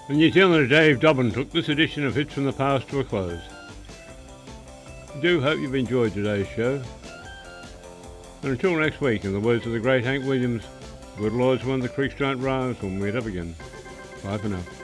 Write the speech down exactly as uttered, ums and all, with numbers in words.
And New Zealander Dave Dobbin took this edition of Hits from the Past to a close. I do hope you've enjoyed today's show. And until next week, in the words of the great Hank Williams, good Lord's when the creeks don't rise, we'll meet up again. Bye for now.